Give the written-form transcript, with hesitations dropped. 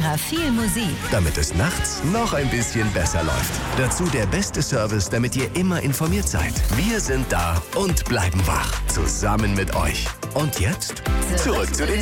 Extra viel Musik. Damit es nachts noch ein bisschen besser läuft. Dazu der beste Service, damit ihr immer informiert seid. Wir sind da und bleiben wach. Zusammen mit euch. Und jetzt zurück zu den